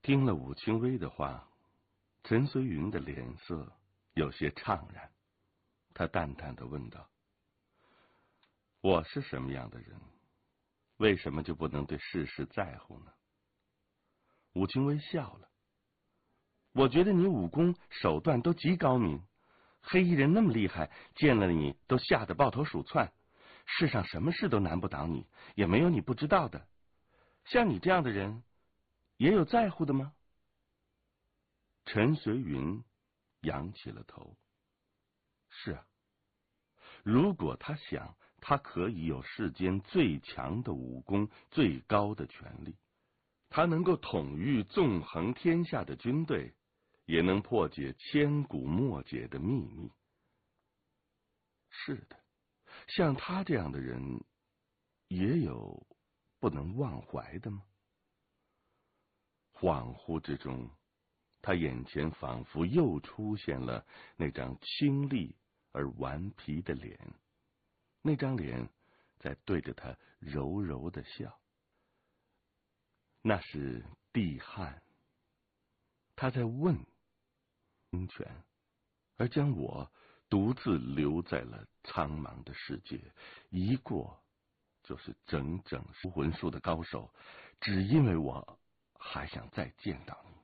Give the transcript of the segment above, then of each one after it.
听了武清微的话，陈随云的脸色有些怅然，他淡淡的问道：我是什么样的人，为什么就不能对世事在乎呢？武清微笑了：我觉得你武功手段都极高明，黑衣人那么厉害，见了你都吓得抱头鼠窜，世上什么事都难不倒你，也没有你不知道的。像你这样的人，也有在乎的吗？陈随云扬起了头。是啊，如果他想，他可以有世间最强的武功，最高的权力，他能够统御纵横天下的军队，也能破解千古莫解的秘密。是的，像他这样的人，也有不能忘怀的吗？恍惚之中，他眼前仿佛又出现了那张清丽而顽皮的脸，那张脸在对着他柔柔的笑。那是帝汉，他在问清泉，而将我独自留在了苍茫的世界，一过就是整整武魂术的高手，只因为我还想再见到你。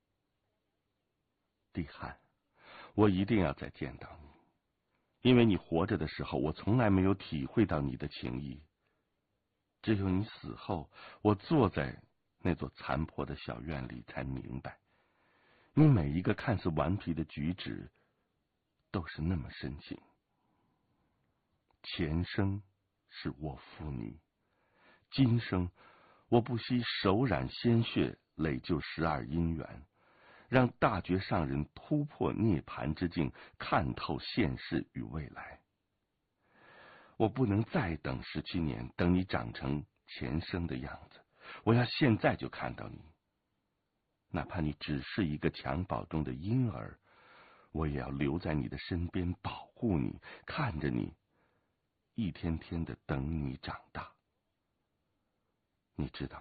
帝汉，我一定要再见到你，因为你活着的时候，我从来没有体会到你的情谊，只有你死后，我坐在那座残破的小院里，才明白，你每一个看似顽皮的举止，都是那么深情。前生是我负你，今生我不惜手染鲜血，累就12因缘，让大觉上人突破涅槃之境，看透现世与未来。我不能再等17年，等你长成前生的样子，我要现在就看到你。哪怕你只是一个襁褓中的婴儿，我也要留在你的身边，保护你，看着你，一天天的等你长大。你知道